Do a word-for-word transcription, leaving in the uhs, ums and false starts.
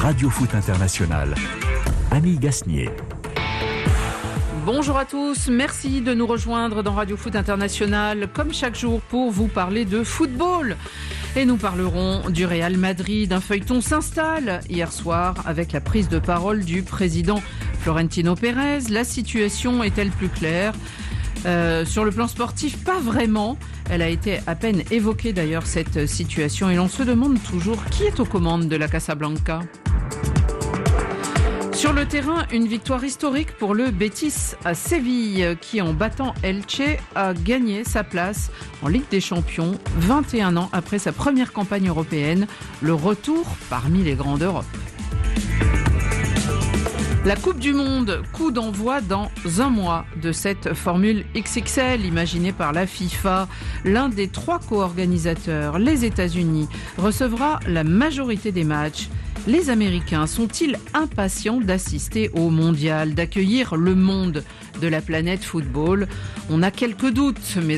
Radio Foot International. Annie Gasnier. Bonjour à tous, merci de nous rejoindre dans Radio Foot International, comme chaque jour, pour vous parler de football. Et nous parlerons du Real Madrid. Un feuilleton s'installe hier soir avec la prise de parole du président Florentino Pérez. La situation est-elle plus claire ? Euh, sur le plan sportif, pas vraiment. Elle a été à peine évoquée d'ailleurs, cette situation, et l'on se demande toujours qui est aux commandes de la Casablanca. Sur le terrain, une victoire historique pour le Betis à Séville qui, en battant Elche, a gagné sa place en Ligue des Champions vingt et un ans après sa première campagne européenne. Le retour parmi les grands d'Europe. La Coupe du Monde, coup d'envoi dans un mois de cette formule X X L imaginée par la FIFA. L'un des trois co-organisateurs, les États-Unis, recevra la majorité des matchs. Les Américains sont-ils impatients d'assister au mondial, d'accueillir le monde de la planète football ? On a quelques doutes, mais